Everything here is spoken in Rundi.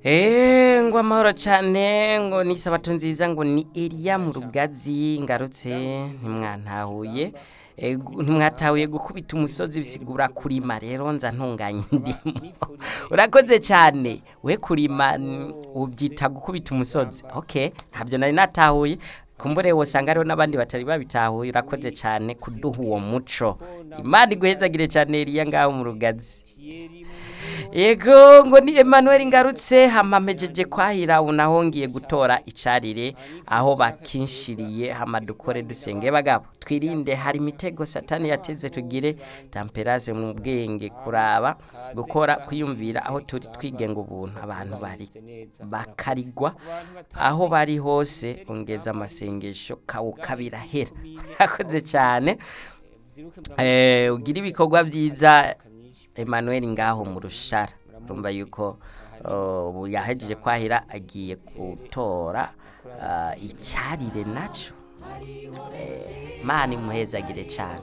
ngo amahoro cyane ngo ni sabato nziza ngo ni Eliya mu rugazi ngarutse ntimwatahuye gukubita umusozi bisigura kurima rero nza ntunganya indimo urakoze cyane we kurima ubyita gukubita umusozi okay ntabyo nari natahuye kumbure wosanga rero n'abandi batari babitahuye urakoze cyane kuduha uwo muco Imana iguhezagire cyane Eliya ngaho mu rugazi Yego ngo ni Emmanuel ngarutse hamamejeje kwahira unahongiye gutora icarire aho bakinshiriye hamadukore dusenge bagabo twirinde hari mitego satani yateze tugire tamperaze mu bwenge kuraba gukora kwiyumvira aho turi twigenga ubuntu abantu bari bakarigwa aho bari hose ongeza amasengesho kawukabira hera akoze cyane ugira ibikorwa byiza Emmanuel ngaho mu rushara urumva yuko ubu yahejeje kwahira agiye gutora icarire naco Mana imuhezagire cyane